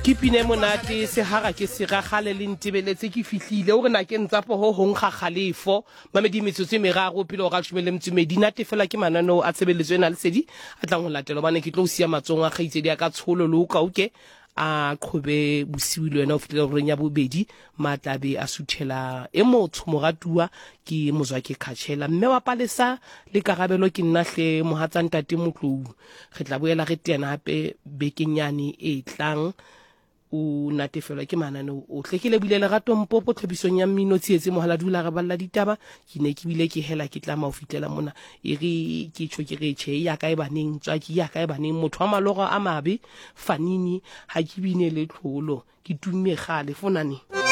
Ke pine monate se hara ke se gagale le ntebeletse ke fihlile o rena ke ntsapo ho hong ga kgalefo mamedi metsotso meraro pele o ga tshumele mtsumedi nate fela ke manano a tshebeletso ena le sedi a tlang ho latela bana ke tlo o sia matsong a kgaitsedi ya ka tsholo le o kauke a qhobe bosiu le wena o fitela goreng ya bobedi matlabe a suthela e motho moratua ke mozwa ke khatshela mme wa palesa le karabelo ke nnahle mohatsang tate motlou re tla boela re tena hape bekenyane e tlang o natefelwa ke manano o tlekile bile le gato mpopo tlhobisong ya mmino tsietse mohala dula re balla ditaba ke ne ke bile ke hela ke tla ma o fitela mona e re ke tšho ke re tšhe ya ka e baneng tswaki ya ka e baneng motho wa malogo a mabe fanini ha ke bine le tlholo ke tumme gale fonane